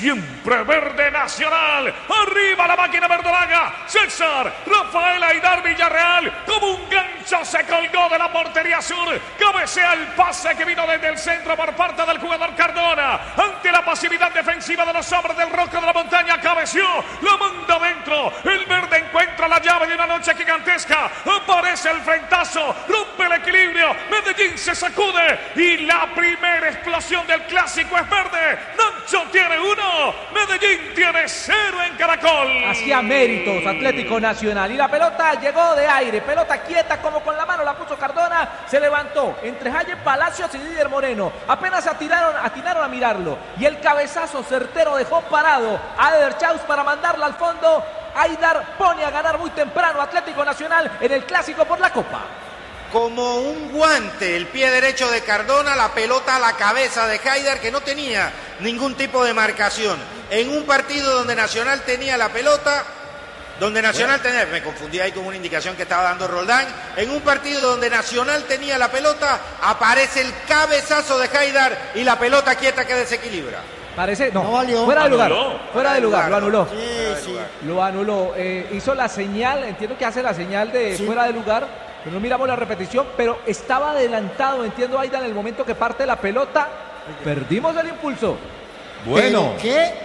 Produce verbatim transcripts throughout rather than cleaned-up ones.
siempre verde Nacional. Arriba la máquina verdolaga. César Rafael Aidar Villarreal, como un gancho se colgó de la portería sur. Cabecea el pase que vino desde el centro por parte del jugador Cardona. Ante la pasividad defensiva de los hombres del Roco de la Montaña, cabeció, la manda adentro. El verde encuentra la llave de una noche gigantesca. Aparece el frentazo, rompe el equilibrio. Medellín se sacude y la primera explosión del clásico es verde. Nacho tiene uno, Medellín tiene cero en Caracol. Hacía méritos Atlético Nacional y la pelota llegó de aire, pelota quieta como con la mano la puso Cardona, se levantó entre Jaime Palacios y Didier Moreno, apenas atiraron, atinaron a mirarlo y el cabezazo certero dejó parado a Eder Chaus para mandarla al fondo. Aidar pone a ganar muy temprano Atlético Nacional en el clásico por la Copa. Como un guante, el pie derecho de Cardona, la pelota a la cabeza de Haidar, que no tenía ningún tipo de marcación. En un partido donde Nacional tenía la pelota, donde Nacional bueno. tenía, me confundí ahí con una indicación que estaba dando Roldán, en un partido donde Nacional tenía la pelota, aparece el cabezazo de Haidar y la pelota quieta que desequilibra. Parece, no, no valió. fuera de lugar, Anuló. fuera de lugar, lo anuló. Sí, sí. Lo anuló, eh, hizo la señal, entiendo que hace la señal de sí. fuera de lugar, pero no miramos la repetición, pero estaba adelantado, entiendo, Aida, en el momento que parte la pelota, perdimos el impulso. Bueno. Pero qué,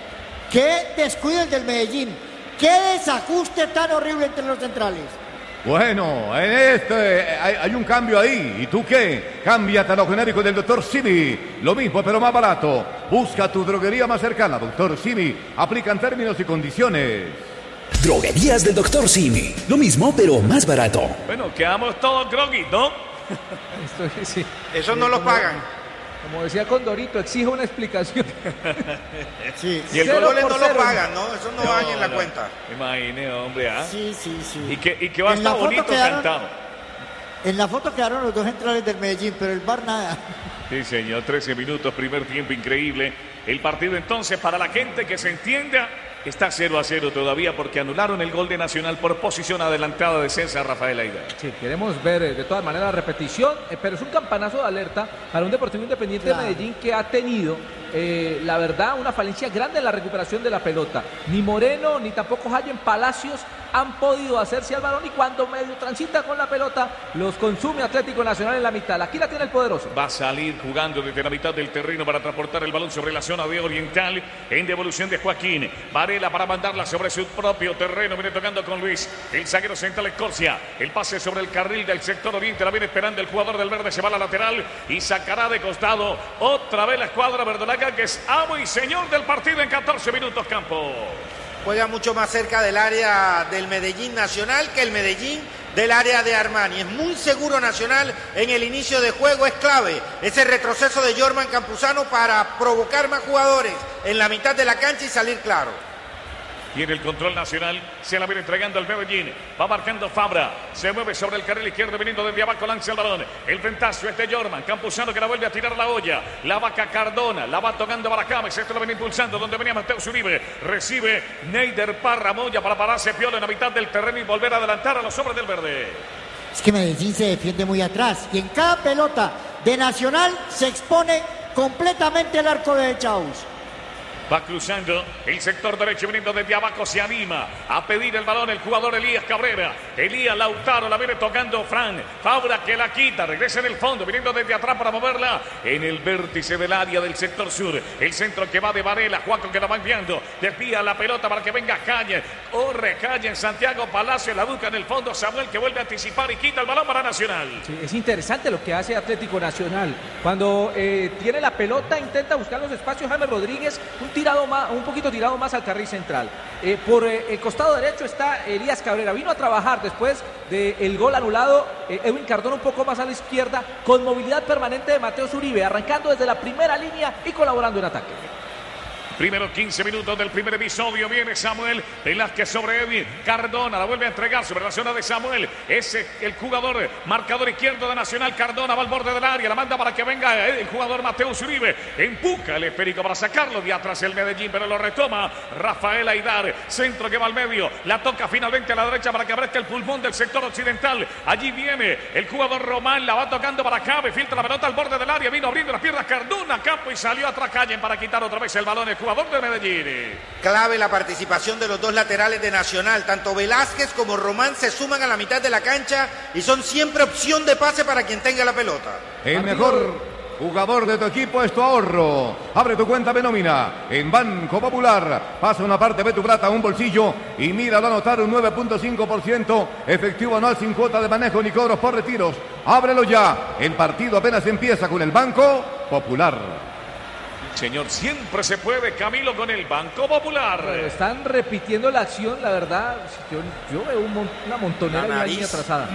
qué descuido el del Medellín, qué desajuste tan horrible entre los centrales. Bueno, en este hay, hay un cambio ahí. ¿Y tú qué? Cámbiate a lo genérico del doctor Simi. Lo mismo, pero más barato. Busca tu droguería más cercana, doctor Simi. Aplican términos y condiciones. Droguerías del doctor Simi. Lo mismo, pero más barato. Bueno, quedamos todos groggy, ¿no? Esto, sí. Eso sí, no lo como, pagan. Como decía Condorito, exijo una explicación. Sí. Y el gol no lo pagan, ¿no? Eso no, no va en la no. cuenta. Imagine, hombre, ¿ah? ¿eh? Sí, sí, sí. Y que, y que va a estar bonito quedaron, cantado. En la foto quedaron los dos centrales del Medellín, pero el V A R nada. Sí, señor, trece minutos, primer tiempo increíble. El partido entonces, para la gente que se entienda, está cero a cero todavía porque anularon el gol de Nacional por posición adelantada de César Rafael Aidar. Sí, queremos ver de todas maneras la repetición, eh, pero es un campanazo de alerta para un Deportivo Independiente claro. de Medellín que ha tenido, eh, la verdad, una falencia grande en la recuperación de la pelota. Ni Moreno, ni tampoco Jaime Palacios han podido hacerse al balón y cuando medio transita con la pelota, los consume Atlético Nacional en la mitad. Aquí la tiene el poderoso. Va a salir jugando desde la mitad del terreno para transportar el balón sobre la zona de Oriental en devolución de Joaquín. Varela para mandarla sobre su propio terreno. Viene tocando con Luis. El zaguero central Escorcia. El pase sobre el carril del sector oriente. La viene esperando el jugador del verde. Se va a la lateral y sacará de costado otra vez la escuadra verdolaga que es amo y señor del partido en catorce minutos campo. Juega mucho más cerca del área del Medellín Nacional que el Medellín del área de Armani. Es muy seguro Nacional en el inicio de juego, es clave ese retroceso de Jorman Campuzano para provocar más jugadores en la mitad de la cancha y salir claro. Tiene el control Nacional, se la viene entregando al Medellín, va marcando Fabra, se mueve sobre el carril izquierdo viniendo desde abajo, lanza el balón, el frentazo es de Jorman, Campuzano que la vuelve a tirar la olla, la vaca Cardona, la va tocando para James, esto lo viene impulsando donde venía Mateo Uribe, recibe Neider Parra Moya para pararse Piola en la mitad del terreno y volver a adelantar a los hombres del verde. Es que Medellín se defiende muy atrás y en cada pelota de Nacional se expone completamente el arco de Chaus. Va cruzando el sector derecho, viniendo desde abajo, se anima a pedir el balón el jugador Elías Cabrera. Elías Lautaro, la viene tocando Fran. Fabra que la quita, regresa en el fondo, viniendo desde atrás para moverla en el vértice del área del sector sur. El centro que va de Varela, Juaco que la va enviando, desvía la pelota para que venga Calle. Corre Calle en Santiago Palacio, la busca en el fondo Samuel que vuelve a anticipar y quita el balón para Nacional. Sí, es interesante lo que hace Atlético Nacional. Cuando eh, tiene la pelota, intenta buscar los espacios James Rodríguez, un tirado más, un poquito tirado más al carril central. Eh, por eh, el costado derecho está Elías Cabrera. Vino a trabajar después del gol anulado. Eh, Edwin Cardona un poco más a la izquierda, con movilidad permanente de Mateo Uribe, arrancando desde la primera línea y colaborando en ataque. Primeros quince minutos del primer episodio. Viene Samuel Velázquez sobre Edwin Cardona. La vuelve a entregar sobre la zona de Samuel. Ese el jugador marcador izquierdo de Nacional. Cardona va al borde del área. La manda para que venga el jugador Mateo Uribe. Empuja el esférico para sacarlo de atrás el Medellín, pero lo retoma Rafael Aidar. Centro que va al medio. La toca finalmente a la derecha para que aparezca el pulmón del sector occidental. Allí viene el jugador Román. La va tocando para Cabe. Filtra la pelota al borde del área. Vino abriendo las piernas Cardona. Campo y salió atrás Calle para quitar otra vez el balón. El jugador de Medellín. Clave la participación de los dos laterales de Nacional. Tanto Velázquez como Román se suman a la mitad de la cancha y son siempre opción de pase para quien tenga la pelota. El mejor jugador de tu equipo es tu ahorro. Abre tu cuenta de nómina en Banco Popular. Pasa una parte de tu plata a un bolsillo y míralo anotar un nueve punto cinco por ciento efectivo anual sin cuota de manejo ni cobros por retiros. Ábrelo ya. El partido apenas empieza con el Banco Popular. Señor, siempre se puede, Camilo, con el Banco Popular. Pero están repitiendo la acción, la verdad. Yo, yo veo un mon, una montonera de una línea trazada.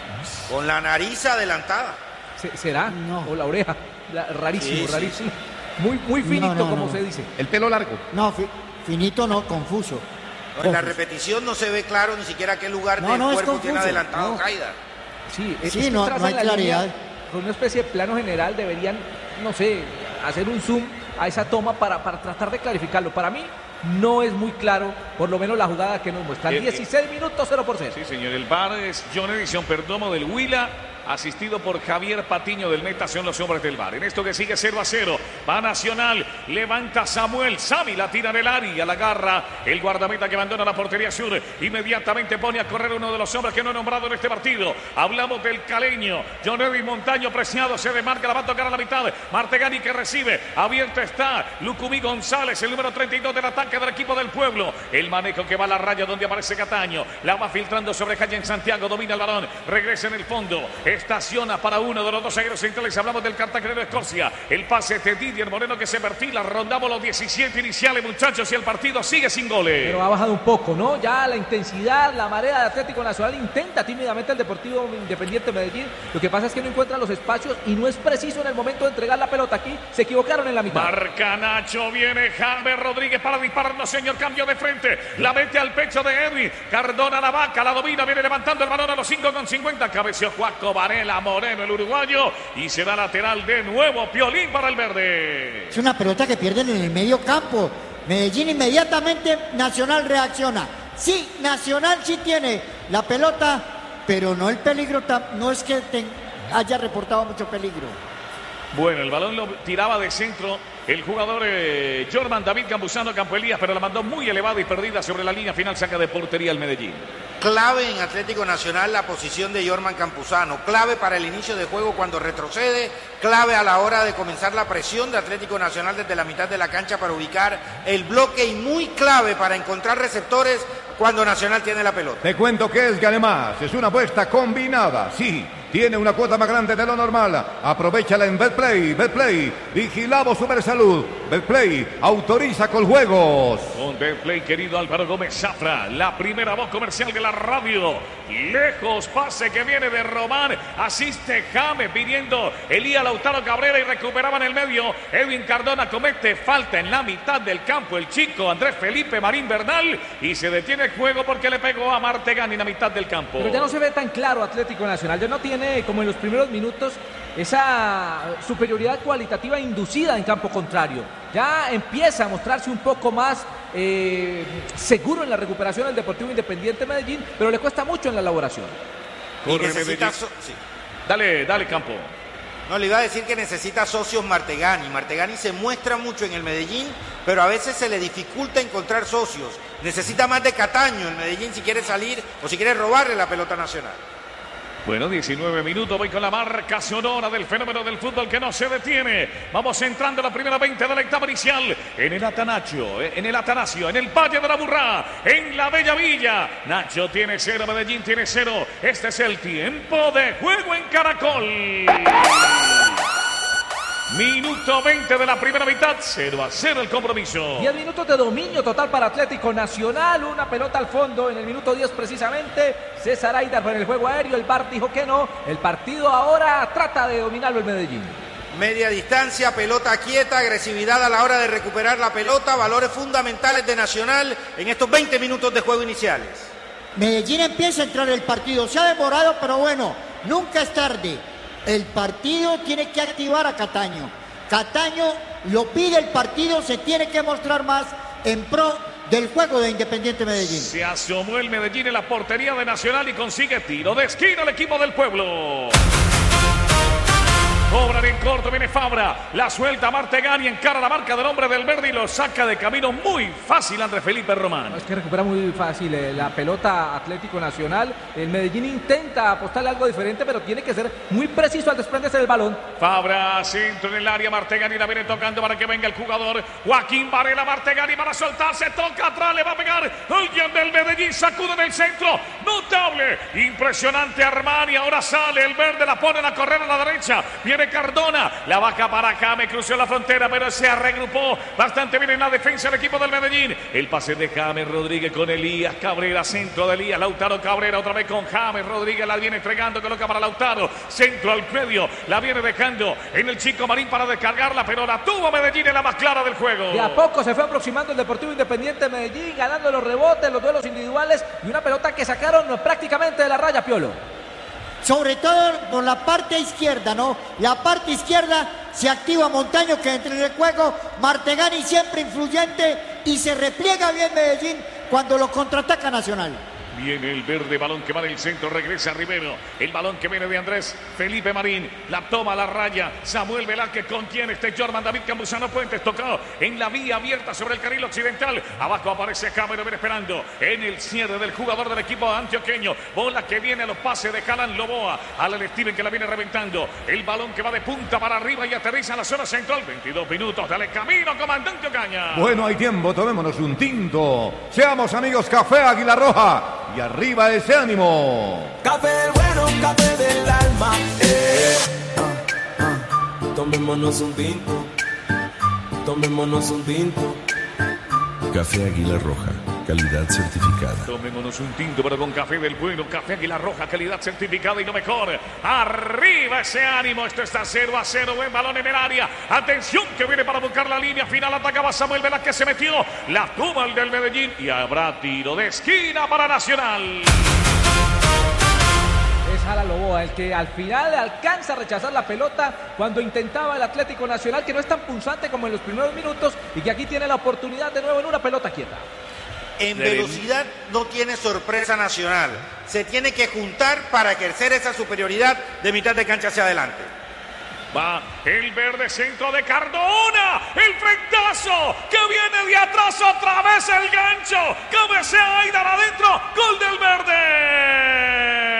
Con la nariz adelantada. ¿Será? No. O la oreja. La, rarísimo, Sí, rarísimo. Sí. Muy, muy finito, No, no, como no. se dice. El pelo largo. No, fi- finito no, confuso. No, en la repetición no se ve claro ni siquiera qué lugar No, del no, es cuerpo confuso. tiene adelantado No. Haidar. Sí, es- Sí, es que no- no trazan hay la claridad. línea con una especie de plano general. Deberían, no sé, hacer un zoom a esa toma para, para tratar de clarificarlo. Para mí no es muy claro, por lo menos la jugada que nos muestra. Eh, eh. dieciséis minutos, cero por cero. Sí, señor, el V A R es John Edison Perdomo del Huila, asistido por Javier Patiño del Meta, son los hombres del V A R. En esto que sigue cero a cero, va Nacional, levanta Samuel, Sami la tira en el área, la agarra el guardameta que abandona la portería sur, inmediatamente pone a correr uno de los hombres que no he nombrado en este partido. Hablamos del caleño, John Edwin Montaño preciado, se demarca, la va a tocar a la mitad, Martegani que recibe, abierto está, Lucumí González, el número treinta y dos del ataque del equipo del pueblo, el manejo que va a la raya donde aparece Cataño, la va filtrando sobre calle en Santiago, domina el balón, regresa en el fondo, estaciona para uno de los dos zagueros centrales. Hablamos del cartagenero Escorcia. El pase de Didier Moreno que se perfila. Rondamos los diecisiete iniciales, muchachos, y el partido sigue sin goles. Pero ha bajado un poco, ¿no? Ya la intensidad, la marea de Atlético Nacional intenta tímidamente el Deportivo Independiente Medellín. Lo que pasa es que no encuentra los espacios y no es preciso en el momento de entregar la pelota. Aquí se equivocaron en la mitad. Marca Nacho, viene James Rodríguez para dispararnos, señor, cambio de frente. La mete al pecho de Edwin. Cardona la vaca, la domina, viene levantando el balón a los cinco con cincuenta. Cabeció Juaco Varela Moreno, el uruguayo, y se da lateral de nuevo, Piolín para el verde. Es una pelota que pierden en el medio campo. Medellín inmediatamente, Nacional reacciona. Sí, Nacional sí tiene la pelota, pero no el peligro, tam- no es que te haya reportado mucho peligro. Bueno, el balón lo tiraba de centro el jugador eh, Jorman David Campuzano Campo Elías, pero la mandó muy elevada y perdida sobre la línea final, saca de portería el Medellín. Clave en Atlético Nacional la posición de Jorman Campuzano, clave para el inicio de juego cuando retrocede, clave a la hora de comenzar la presión de Atlético Nacional desde la mitad de la cancha para ubicar el bloque y muy clave para encontrar receptores cuando Nacional tiene la pelota. Te cuento que es Ganemás, es una apuesta combinada, sí, tiene una cuota más grande de lo normal. Aprovechala en Betplay, Betplay, vigilamos Supersalud, Betplay, autoriza con juegos. Con Betplay, querido Álvaro Gómez Zafra, la primera voz comercial de la radio. Lejos, pase que viene de Román, asiste James pidiendo Elías Lautaro Cabrera y recuperaba en el medio. Edwin Cardona comete falta en la mitad del campo, el chico Andrés Felipe Marín Bernal, y se detiene el juego porque le pegó a Martegani en la mitad del campo. Pero ya no se ve tan claro Atlético Nacional, ya no tiene como en los primeros minutos esa superioridad cualitativa inducida en campo contrario. Ya empieza a mostrarse un poco más eh, seguro en la recuperación del Deportivo Independiente Medellín, pero le cuesta mucho en la elaboración. Y Corre necesita Medellín. so- sí. Dale, dale, Campo. No, le iba a decir que necesita socios Martegani. Martegani se muestra mucho en el Medellín, pero a veces se le dificulta encontrar socios. Necesita más de Cataño el Medellín si quiere salir o si quiere robarle la pelota Nacional. Bueno, diecinueve minutos, voy con la marca sonora del fenómeno del fútbol que no se detiene. Vamos entrando a la primera veinte de la etapa inicial en el Atanasio, en el Atanasio, en el Valle de la Burrá, en la Bella Villa. Nacho tiene cero, Medellín tiene cero. Este es el tiempo de juego en Caracol. Minuto veinte de la primera mitad, cero a cero el compromiso. diez minutos de dominio total para Atlético Nacional, una pelota al fondo en el minuto diez precisamente. César Aidar por el juego aéreo, el V A R dijo que no. El partido ahora trata de dominarlo el Medellín. Media distancia, pelota quieta, agresividad a la hora de recuperar la pelota, valores fundamentales de Nacional en estos veinte minutos de juego iniciales. Medellín empieza a entrar el partido, se ha demorado, pero bueno, nunca es tarde. El partido tiene que activar a Cataño. Cataño lo pide el partido, se tiene que mostrar más en pro del juego de Independiente Medellín. Se asomó el Medellín en la portería de Nacional y consigue tiro de esquina al equipo del pueblo. Cobran en corto, viene Fabra, la suelta Martegani, encara la marca del hombre del verde y lo saca de camino muy fácil Andrés Felipe Román. Es que recupera muy fácil eh, la pelota Atlético Nacional. El Medellín intenta apostarle algo diferente, pero tiene que ser muy preciso al desprenderse del balón. Fabra, centro en el área, Martegani la viene tocando para que venga el jugador Joaquín Varela. Martegani para soltarse, toca atrás, le va a pegar alguien del Medellín, sacude en el centro, notable, impresionante Armani, ahora sale el verde, la ponen a correr a la derecha, viene Cardona, la vaca para acá, me cruzó la frontera, pero se regrupó bastante bien en la defensa el equipo del Medellín. El pase de James Rodríguez con Elías Cabrera, centro de Elías, Lautaro Cabrera otra vez con James Rodríguez, la viene entregando, coloca para Lautaro, centro al medio, la viene dejando en el Chico Marín para descargarla, pero la tuvo Medellín en la más clara del juego. De a poco se fue aproximando el Deportivo Independiente de Medellín, ganando los rebotes, los duelos individuales y una pelota que sacaron prácticamente de la raya, Piolo. Sobre todo por la parte izquierda, ¿no? La parte izquierda se activa Montaño, que entra en el juego. Martegani siempre influyente y se repliega bien Medellín cuando lo contraataca Nacional. Viene el verde, balón que va del centro, regresa Rivero. El balón que viene de Andrés Felipe Marín. La toma a la raya. Samuel Velázquez contiene este Jorman David Campuzano Puentes. Tocado en la vía abierta sobre el carril occidental. Abajo aparece James, viene esperando en el cierre del jugador del equipo antioqueño. Bola que viene a los pases de Jalan Loboa. Alan Steven que la viene reventando. El balón que va de punta para arriba y aterriza en la zona central. veintidós minutos. Dale camino, comandante Ocaña. Bueno, hay tiempo. Tomémonos un tinto. Seamos amigos, Café Águila Roja. Y arriba ese ánimo. Café bueno, café del alma. Eh. Ah, ah. Tomémonos un tinto. Tomémonos un tinto. Café Águila Roja, calidad certificada. Tomémonos un tinto, pero con café del bueno. Café Águila Roja, calidad certificada y lo mejor. Arriba ese ánimo. Esto está cero a cero. Buen balón en el área. Atención que viene para buscar la línea final. Atacaba Samuel Velázquez, se metió. La toma el del Medellín y habrá tiro de esquina para Nacional. Es Alan Loboa el que al final alcanza a rechazar la pelota cuando intentaba el Atlético Nacional, que no es tan punzante como en los primeros minutos y que aquí tiene la oportunidad de nuevo en una pelota quieta. En velocidad no tiene sorpresa Nacional. Se tiene que juntar para ejercer esa superioridad de mitad de cancha hacia adelante. Va el verde, centro de Cardona, el frentazo que viene de atrás, otra vez el gancho, cabecea Aidar adentro, gol del verde.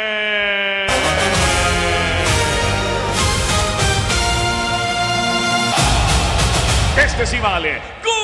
Este sí vale. ¡Gol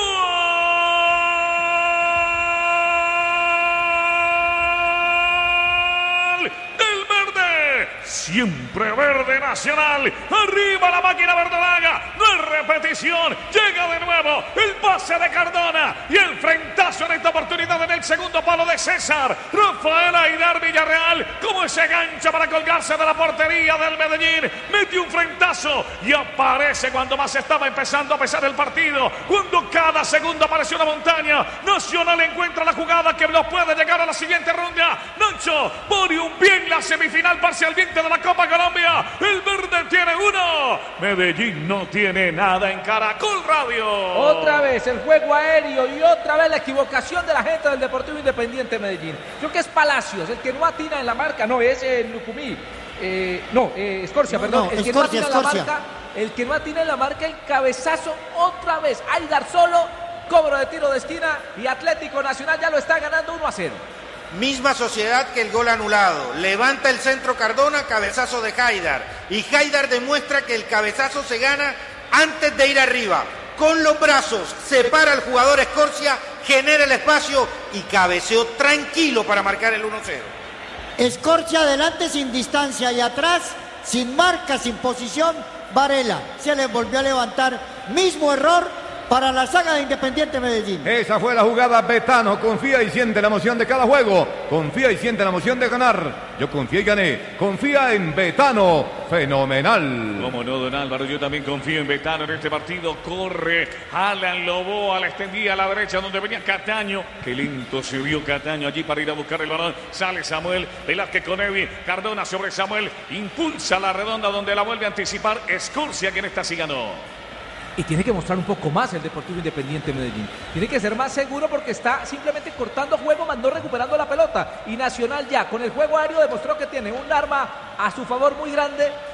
del verde! Siempre verde Nacional. Arriba la máquina verdolaga. No es repetición. Llega de nuevo el pase de Cardona. Y el frentazo en esta oportunidad en el segundo palo de César. Rafael Aidar Villarreal. Como ese gancho para colgarse de la portería del Medellín. Mete un frentazo y aparece cuando más estaba empezando a pesar el partido. Cuando cada segundo apareció una montaña. Nacional encuentra la jugada que lo puede llegar a la siguiente ronda. Nacho pone un pie en la semifinal parcialmente de la Copa Colombia. El verde tiene uno. Medellín no tiene nada en Caracol Radio. Otra vez el juego aéreo y otra vez la equivocación de la gente del Deportivo Independiente de Medellín. Creo que es Palacios el que no atina en la marca. No, es el eh, Lucumí. Eh, no, eh, Escorcia, no, perdón. No, el que Escorcia, no atina en la Escorcia. marca. El que no atina en la marca, el cabezazo otra vez. Aidar solo, cobro de tiro de esquina y Atlético Nacional ya lo está ganando uno a cero. Misma sociedad que el gol anulado. Levanta el centro Cardona, cabezazo de Haidar. Y Haidar demuestra que el cabezazo se gana antes de ir arriba. Con los brazos separa al jugador Escorcia, genera el espacio y cabeceó tranquilo para marcar el uno cero. Escorcia adelante sin distancia y atrás, sin marca, sin posición, Varela. Se le volvió a levantar. Mismo error para la saga de Independiente Medellín. Esa fue la jugada. Betano confía y siente la emoción de cada juego. Confía y siente la emoción de ganar. Yo confié y gané. Confía en Betano. Fenomenal. Como no, don Álvaro, yo también confío en Betano en este partido. Corre Alan Loboa, la extendía a la derecha donde venía Cataño. Qué lento se vio Cataño allí para ir a buscar el balón. Sale Samuel Velázquez con Evi. Cardona sobre Samuel. Impulsa la redonda donde la vuelve a anticipar Escorcia, quien esta sí ganó. Y tiene que mostrar un poco más el Deportivo Independiente de Medellín. Tiene que ser más seguro porque está simplemente cortando juego, mandó recuperando la pelota. Y Nacional ya con el juego aéreo demostró que tiene un arma a su favor muy grande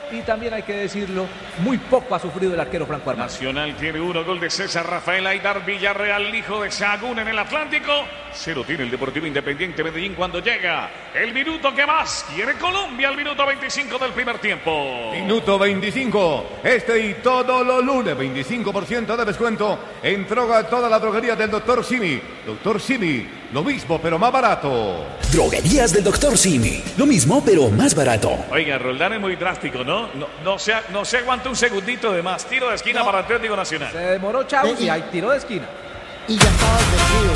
y también hay que decirlo, muy poco ha sufrido el arquero Franco Armani. Nacional tiene uno, gol de César Rafael Aidar Villarreal, hijo de Sahagún en el Atlántico. Cero tiene el Deportivo Independiente Medellín cuando llega el minuto que más quiere Colombia, el minuto veinticinco del primer tiempo. Minuto veinticinco, este y todos los lunes, veinticinco por ciento de descuento en droga, toda la droguería del doctor Simi. doctor Simi, lo mismo pero más barato. Droguerías del doctor Simi, lo mismo pero más barato. Oiga, Roldán es muy drástico, ¿no? No, no, se, no se aguanta un segundito de más. Tiro de esquina no. para Atlético Nacional. Se demoró Chávez y hay tiro de esquina. Y ya estaba advertido.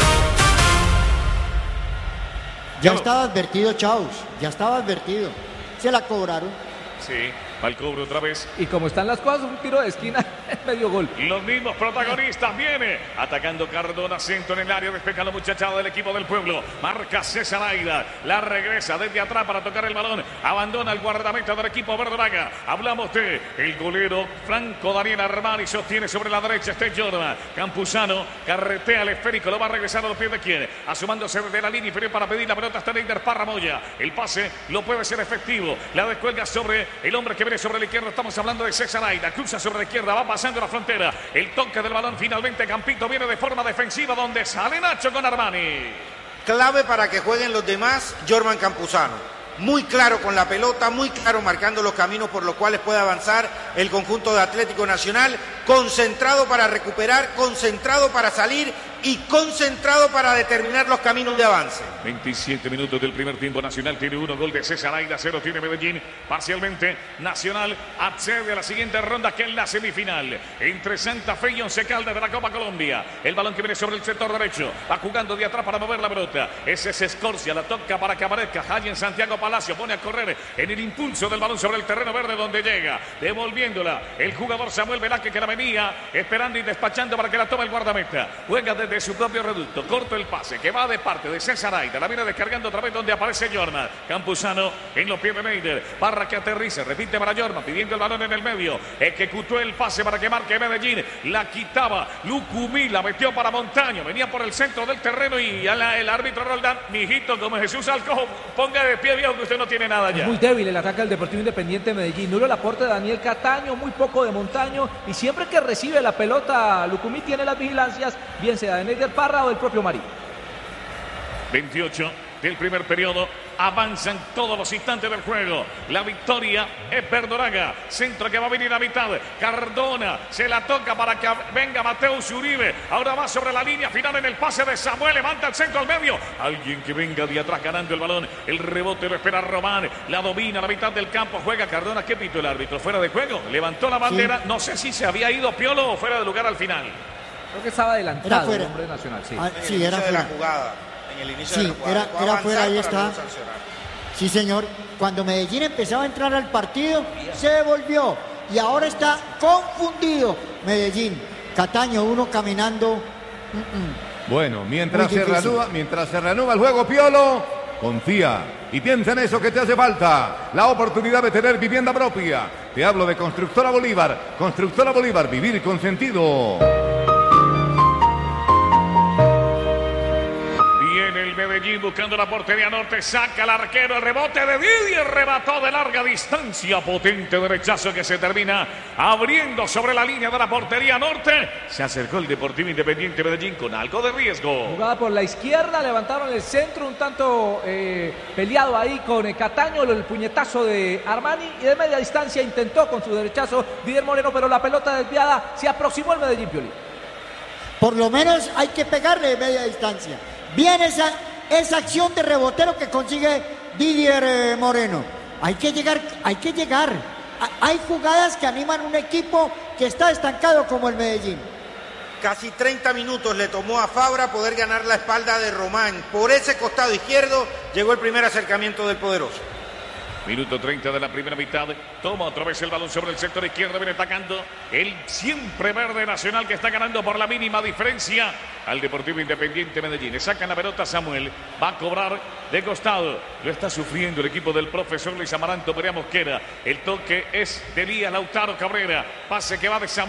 Ya estaba advertido, Chaus. Ya estaba advertido. Se la cobraron. Sí, al cobro otra vez. Y como están las cosas, un tiro de esquina es medio gol. Los mismos protagonistas viene atacando Cardona, centro en el área, despeja la muchachada del equipo del pueblo. Marca César Aidar, la regresa desde atrás para tocar el balón. Abandona el guardameta del equipo verdolaga. Hablamos de el golero Franco Daniel Armani, sostiene sobre la derecha este Jordan. Campuzano carretea el esférico, lo va a regresar a los pies de quién. Asomándose desde la línea inferior para pedir la pelota hasta Neider Parramoya. El pase lo puede ser efectivo. La descuelga sobre el hombre que viene sobre la izquierda. Estamos hablando de César Aidar. Cruza sobre la izquierda, va pasando la frontera. El toque del balón finalmente. Campito viene de forma defensiva donde sale Nacho con Armani. Clave para que jueguen los demás, Jorman Campuzano. Muy claro con la pelota, muy claro marcando los caminos por los cuales puede avanzar el conjunto de Atlético Nacional. Concentrado para recuperar, concentrado para salir y concentrado para determinar los caminos de avance. veintisiete minutos del primer tiempo. Nacional tiene uno, gol de César Aidar, cero tiene Medellín. Parcialmente Nacional accede a la siguiente ronda, que es la semifinal entre Santa Fe y Once Caldas de la Copa Colombia. El balón que viene sobre el sector derecho, va jugando de atrás para mover la pelota. Ese es Escorcia, la toca para que aparezca Jay en Santiago Palacio, pone a correr en el impulso del balón sobre el terreno verde donde llega, devolviéndola el jugador Samuel Velázquez, que la venía esperando y despachando para que la tome el guardameta. Juega desde de su propio reducto, corto el pase que va de parte de César Aidar, la viene descargando otra vez donde aparece Jorman. Campuzano en los pies de Neider, Parra que aterriza, repite para Jorman, pidiendo el balón en el medio, ejecutó el pase para que marque Medellín, la quitaba Lucumí, la metió para Montaño, venía por el centro del terreno y a la, el árbitro Roldán, mijito, como Jesús Alcojo, ponga de pie, viejo, que usted no tiene nada ya. Es muy débil el ataque del Deportivo Independiente de Medellín, nulo el aporte de Daniel Cataño, muy poco de Montaño, y siempre que recibe la pelota Lucumí tiene las vigilancias, bien sea de Neider Parra o del propio Marí. veintiocho del primer periodo, avanzan todos los instantes del juego. La victoria es Verdolaga, centro que va a venir a mitad. Cardona se la toca para que venga Mateus Uribe. Ahora va sobre la línea final en el pase de Samuel, levanta el centro al medio. Alguien que venga de atrás ganando el balón. El rebote lo espera Román, la domina a la mitad del campo. Juega Cardona. ¿Qué pitó el árbitro? Fuera de juego. Levantó la bandera. Sí. No sé si se había ido Piolo o fuera de lugar al final. Creo que estaba adelantado el hombre Nacional. Sí, ah, sí era fuera. De la jugada. En el inicio sí, de la jugada. era, era fuera, ahí está. Sí, señor. Cuando Medellín empezaba a entrar al partido, se devolvió. Y ahora está confundido Medellín. Cataño, uno caminando. Mm-mm. Bueno, mientras se, reanuda, mientras se reanuda el juego, Piolo, confía y piensa en eso que te hace falta. La oportunidad de tener vivienda propia. Te hablo de Constructora Bolívar. Constructora Bolívar, vivir con sentido. El Medellín buscando la portería norte, saca el arquero, el rebote de Didier, rebató de larga distancia, potente derechazo que se termina abriendo sobre la línea de la portería norte. Se acercó el Deportivo Independiente Medellín con algo de riesgo. Jugada por la izquierda, levantaron el centro, un tanto eh, peleado ahí con eh, Cataño, el puñetazo de Armani, y de media distancia intentó con su derechazo Didier Moreno, pero la pelota desviada, se aproximó el Medellín, Pioli. Por lo menos hay que pegarle de media distancia. Bien esa, esa acción de rebotero que consigue Didier eh, Moreno. Hay que llegar, hay que llegar. Hay jugadas que animan un equipo que está estancado como el Medellín. Casi treinta minutos le tomó a Fabra poder ganar la espalda de Román. Por ese costado izquierdo llegó el primer acercamiento del poderoso. Minuto treinta de la primera mitad. Toma otra vez el balón sobre el sector izquierdo. Viene atacando el siempre verde Nacional, que está ganando por la mínima diferencia al Deportivo Independiente Medellín. Le sacan la pelota Samuel. Va a cobrar de costado. Lo está sufriendo el equipo del profesor Luis Amaranto Perea Mosquera. El toque es de Elías Lautaro Cabrera. Pase que va de Samuel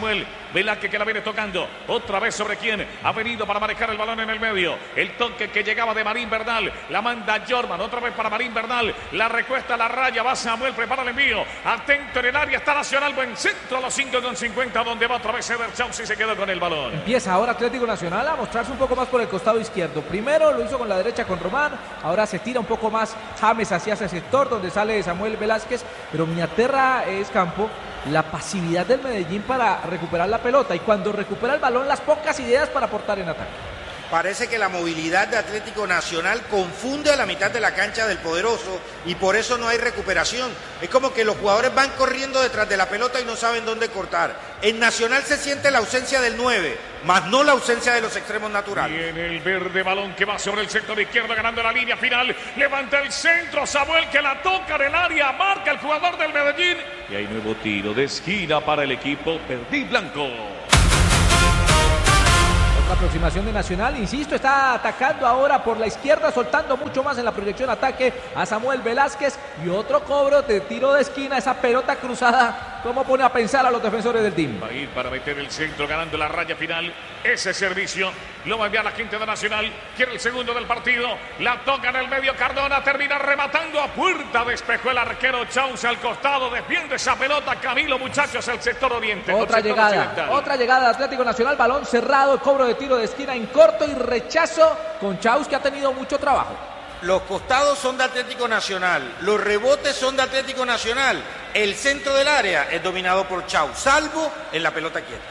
Velázquez que la viene tocando. Otra vez sobre quién ha venido para manejar el balón en el medio. El toque que llegaba de Marín Bernal. La manda Jorman. Otra vez para Marín Bernal. La recuesta, la raya. Va Samuel. Prepara el envío. Atento en el área. Está Nacional. Buen centro a los cinco con cincuenta. Donde va otra vez Eder Chauzi y se quedó con el balón. Empieza ahora Atlético Nacional a mostrarse un poco más por el costado izquierdo. Primero lo hizo con la derecha con Román. Ahora se tira un poco más James hacia ese sector donde sale Samuel Velázquez. Pero mi aterra es Campo la pasividad del Medellín para recuperar la pelota. Y cuando recupera el balón, las pocas ideas para aportar en ataque. Parece que la movilidad de Atlético Nacional confunde a la mitad de la cancha del poderoso y por eso no hay recuperación. Es como que los jugadores van corriendo detrás de la pelota y no saben dónde cortar. En Nacional se siente la ausencia del nueve, más no la ausencia de los extremos naturales. Y en el verde balón que va sobre el sector izquierdo ganando la línea final. Levanta el centro Samuel que la toca en el área. Marca el jugador del Medellín. Y hay nuevo tiro de esquina para el equipo verde y blanco. La aproximación de Nacional, insisto, está atacando ahora por la izquierda, soltando mucho más en la proyección ataque a Samuel Velázquez y otro cobro de tiro de esquina, esa pelota cruzada, ¿cómo pone a pensar a los defensores del team? Va a ir para meter el centro ganando la raya final, ese servicio lo va a enviar la gente de Nacional, quiere el segundo del partido, la toca en el medio Cardona, termina rematando a puerta, despejó el arquero Chauzi al costado, defiende esa pelota Camilo, muchachos, el sector oriente. Otra sector llegada, occidental. otra llegada de Atlético Nacional, balón cerrado, cobro de tiro de esquina en corto y rechazo con Chauzi que ha tenido mucho trabajo. Los costados son de Atlético Nacional, los rebotes son de Atlético Nacional, el centro del área es dominado por Chau, salvo en la pelota quieta.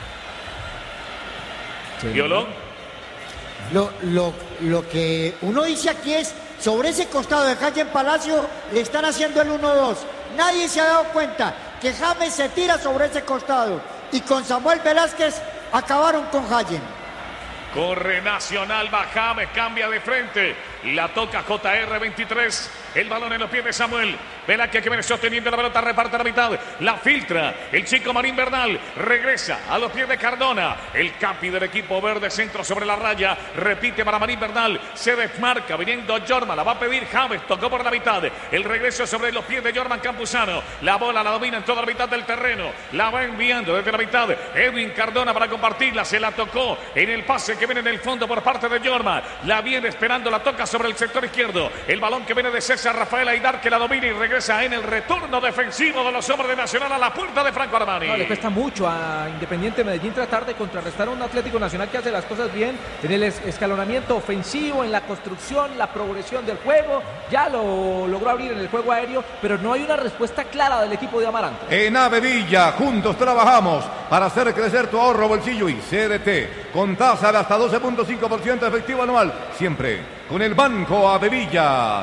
Sí. ¿Violó? Lo, lo, lo que uno dice aquí es, sobre ese costado de James Palacio le están haciendo el uno dos. Nadie se ha dado cuenta que James se tira sobre ese costado y con Samuel Velázquez acabaron con James. Corre Nacional, va James, cambia de frente, la toca J R veintitrés, el balón en los pies de Samuel Velázquez que viene sosteniendo la pelota, reparte a la mitad, la filtra, el chico Marín Bernal, regresa a los pies de Cardona, el capi del equipo verde, centro sobre la raya, repite para Marín Bernal, se desmarca, viniendo Jorman, la va a pedir James, tocó por la mitad, el regreso sobre los pies de Jorman Campuzano, la bola la domina en toda la mitad del terreno, la va enviando desde la mitad, Edwin Cardona para compartirla, se la tocó en el pase que viene en el fondo por parte de Jorman, la viene esperando, la toca sobre el sector izquierdo, el balón que viene de César Rafael Aidar que la domina y regresa en el retorno defensivo de los hombres de Nacional a la puerta de Franco Armani. No, le cuesta mucho a Independiente Medellín tratar de contrarrestar a un Atlético Nacional que hace las cosas bien en el escalonamiento ofensivo, en la construcción, la progresión del juego, ya lo logró abrir en el juego aéreo, pero no hay una respuesta clara del equipo de Amaranto. En Avevilla, juntos trabajamos para hacer crecer tu ahorro, bolsillo y C D T, con tasa de hasta doce punto cinco por ciento efectivo anual, siempre con el Banco Avevillas.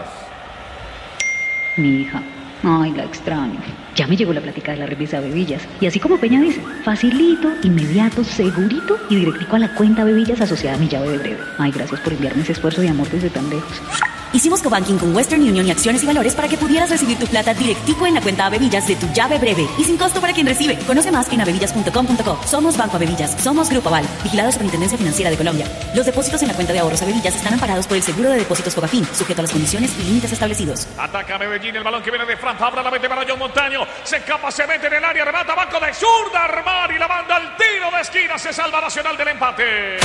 Mi hija, ay, la extraño. Ya me llegó la plática de la remesa Avevillas. Y así como Peña dice, facilito, inmediato, segurito y directico a la cuenta Avevillas asociada a mi llave de breve. Ay, gracias por enviarme ese esfuerzo de amor desde tan lejos. Hicimos cobanking con Western Union y Acciones y Valores para que pudieras recibir tu plata directico en la cuenta Avevillas de tu llave breve y sin costo para quien recibe. Conoce más en avevillas punto com punto co. Somos Banco Avevillas, somos Grupo Aval, vigilado Superintendencia Financiera de Colombia. Los depósitos en la cuenta de ahorros Avevillas están amparados por el Seguro de Depósitos Fogafín, sujeto a las condiciones y límites establecidos. Ataca Medellín, el balón que viene de Fran Fabra, la mete para John Montaño, se escapa, se mete en el área, remata, banco de zurda, Armani, la manda al tiro de esquina, se salva Nacional del empate.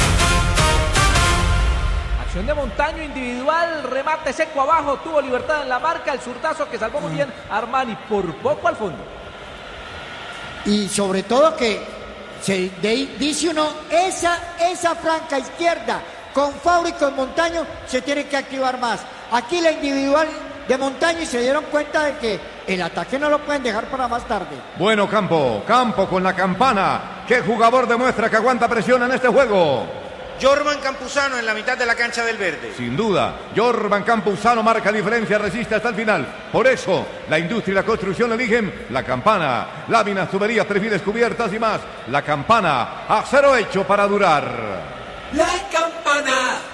De Montaño individual, remate seco abajo, tuvo libertad en la marca, el zurdazo que salvó muy bien Armani, por poco al fondo. Y sobre todo que se de, dice uno, esa, esa franca izquierda con Fabra y con Montaño se tiene que activar más. Aquí la individual de Montaño y se dieron cuenta de que el ataque no lo pueden dejar para más tarde. Bueno, Campo, Campo con la campana. ¿Qué jugador demuestra que aguanta presión en este juego? Jorman Campuzano en la mitad de la cancha del verde. Sin duda, Jorman Campuzano marca diferencia, resiste hasta el final. Por eso, la industria y la construcción eligen la campana. Láminas, tuberías, perfiles, cubiertas y más. La campana, acero hecho para durar. La campana.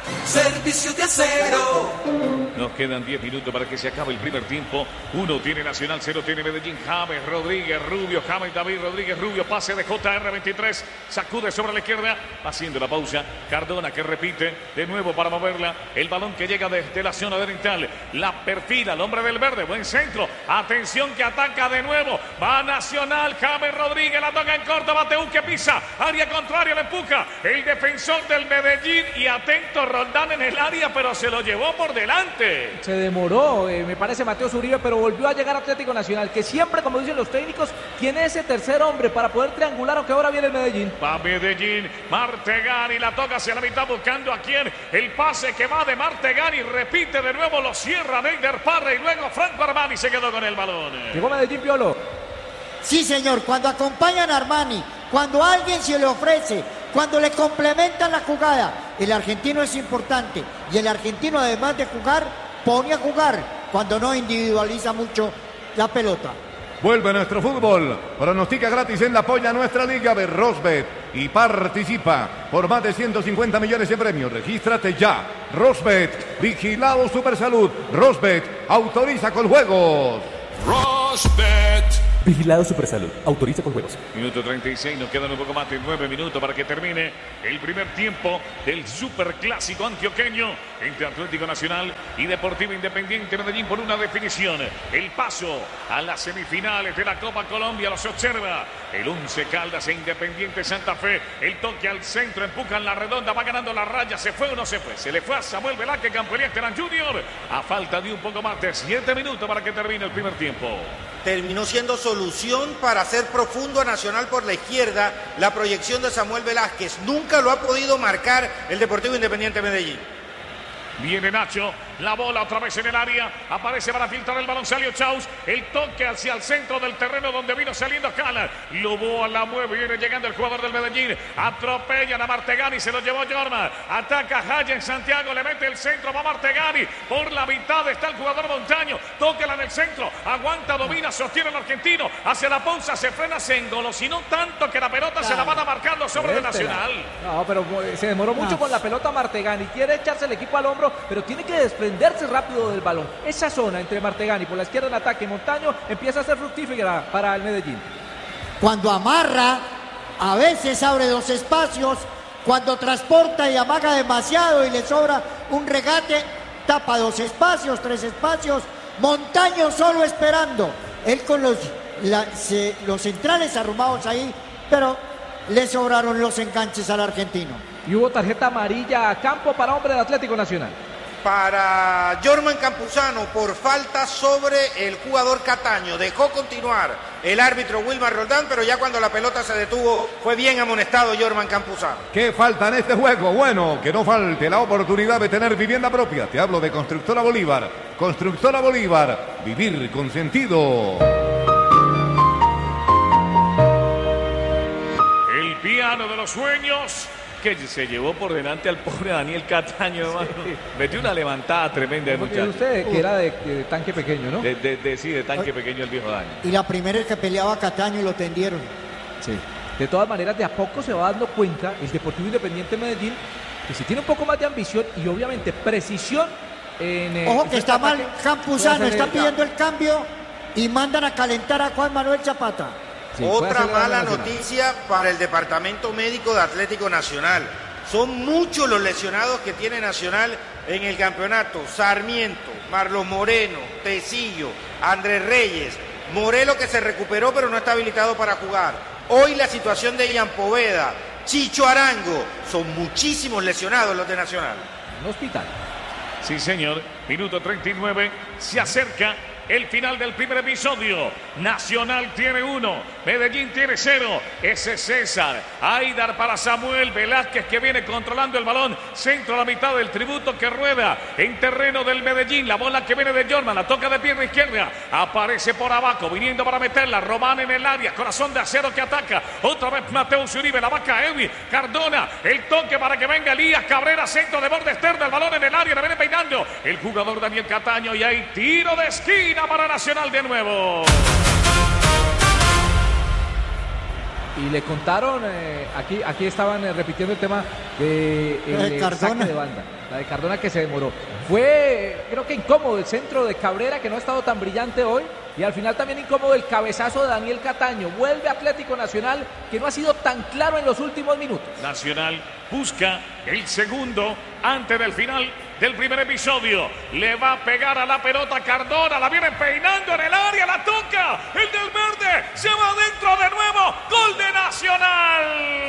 Servicio de acero. Nos quedan diez minutos para que se acabe el primer tiempo. Uno tiene Nacional, cero tiene Medellín. James Rodríguez Rubio, James David Rodríguez Rubio, pase de J R veintitrés, sacude sobre la izquierda, haciendo la pausa. Cardona que repite de nuevo para moverla. El balón que llega desde la zona oriental, la perfila, el hombre del verde, buen centro. Atención que ataca de nuevo. Va Nacional, James Rodríguez, la toca en corto, Mateú que pisa, área contraria, le empuja el defensor del Medellín y atento Roldán en el área, pero se lo llevó por delante. Se demoró, eh, me parece, Mateo Uribe, pero volvió a llegar Atlético Nacional, que siempre, como dicen los técnicos, tiene ese tercer hombre para poder triangular, aunque ahora viene el Medellín. Va Medellín, Martegani la toca hacia la mitad buscando a quién. El pase que va de Martegani, repite de nuevo, lo cierra Neider Parra y luego Franco Armani se quedó con el balón. Llegó Medellín, Piolo. Sí, señor, cuando acompañan a Armani, cuando alguien se le ofrece, cuando le complementan la jugada, el argentino es importante. Y el argentino, además de jugar, pone a jugar cuando no individualiza mucho la pelota. Vuelve nuestro fútbol. Pronostica gratis en la polla nuestra liga de Rosbet y participa por más de ciento cincuenta millones en premios. Regístrate ya. Rosbet, vigilado Supersalud. Rosbet, autoriza con juegos. Rosbet. Vigilado Supersalud. Autoriza con juegos. Minuto treinta y seis, nos quedan un poco más de nueve minutos para que termine el primer tiempo del superclásico antioqueño entre Atlético Nacional y Deportivo Independiente Medellín por una definición. El paso a las semifinales de la Copa Colombia los observa el Once Caldas e Independiente Santa Fe. El toque al centro, empujan la redonda, va ganando la raya. ¿Se fue o no se fue? Se le fue a Samuel Velázquez, Campeón Terán Junior. A falta de un poco más de siete minutos para que termine el primer tiempo. Terminó siendo solución para hacer profundo a Nacional por la izquierda la proyección de Samuel Velázquez. Nunca lo ha podido marcar el Deportivo Independiente Medellín. Viene Nacho, la bola otra vez en el área, aparece para filtrar el balón, salió Chaus, el toque hacia el centro del terreno donde vino saliendo Cala, Loboa la mueve, viene llegando el jugador del Medellín, atropellan a Martegani, se lo llevó Jorma, ataca Jaya en Santiago, le mete el centro, va Martegani, por la mitad está el jugador Montaño, tóquela en el centro, aguanta, domina, sostiene el argentino, hacia la pausa, se frena, se engolosinó tanto que la pelota claro. se la van a marcando sobre el Nacional. No, pero se demoró mucho no. con la pelota Martegani, quiere echarse el equipo al hombro, pero tiene que desprenderse rápido del balón. Esa zona entre Martegani por la izquierda en ataque y Montaño empieza a ser fructífera para el Medellín. Cuando amarra, a veces abre dos espacios, cuando transporta y amaga demasiado y le sobra un regate, tapa dos espacios, tres espacios, Montaño solo esperando, él con los, la, se, los centrales arrumados ahí, pero le sobraron los enganches al argentino. Y hubo tarjeta amarilla a campo para hombre de Atlético Nacional. Para Jorman Campuzano por falta sobre el jugador Cataño. Dejó continuar el árbitro Wilmar Roldán, pero ya cuando la pelota se detuvo fue bien amonestado Jorman Campuzano. ¿Qué falta en este juego? Bueno, que no falte la oportunidad de tener vivienda propia. Te hablo de Constructora Bolívar. Constructora Bolívar. Vivir con sentido. El piano de los sueños que se llevó por delante al pobre Daniel Cataño, hermano. Sí. Metió una levantada tremenda de muchacho. Usted que era de, de tanque pequeño, ¿no? De, de, de, sí, de tanque pequeño el viejo Dani. Y la primera es que peleaba Cataño y lo tendieron. Sí. De todas maneras, de a poco se va dando cuenta el Deportivo Independiente Medellín que si tiene un poco más de ambición y obviamente precisión en el... Ojo que está mal Campuzano, está pidiendo el cambio y mandan a calentar a Juan Manuel Zapata. Sí, otra mala noticia para el departamento médico de Atlético Nacional. Son muchos los lesionados que tiene Nacional en el campeonato. Sarmiento, Marlon Moreno, Tecillo, Andrés Reyes, Morelo que se recuperó pero no está habilitado para jugar. Hoy la situación de Ian Poveda, Chicho Arango. Son muchísimos lesionados los de Nacional. En hospital. Sí, señor. Minuto treinta y nueve. Se acerca el final del primer episodio. Nacional tiene uno, Medellín tiene cero. Ese es César. Aidar para Samuel Velázquez que viene controlando el balón. Centro a la mitad del tributo que rueda en terreno del Medellín. La bola que viene de Jorman, la toca de pierna izquierda. Aparece por abajo, viniendo para meterla. Román en el área, corazón de acero que ataca. Otra vez Mateo Uribe, la vaca Edwin. Cardona, el toque para que venga Elías Cabrera. Centro de borde externo, el balón en el área, le viene peinando el jugador Daniel Cataño. Y hay tiro de esquina para Nacional de nuevo. Y le contaron, eh, aquí, aquí estaban eh, repitiendo el tema de el, de saque de banda, la de Cardona que se demoró. Fue, creo que incómodo el centro de Cabrera, que no ha estado tan brillante hoy, y al final también incómodo el cabezazo de Daniel Cataño. Vuelve Atlético Nacional, que no ha sido tan claro en los últimos minutos. Nacional busca el segundo antes del final del primer episodio. Le va a pegar a la pelota Cardona, la viene peinando en el área, la toca, el del verde se va adentro de nuevo, gol de Nacional.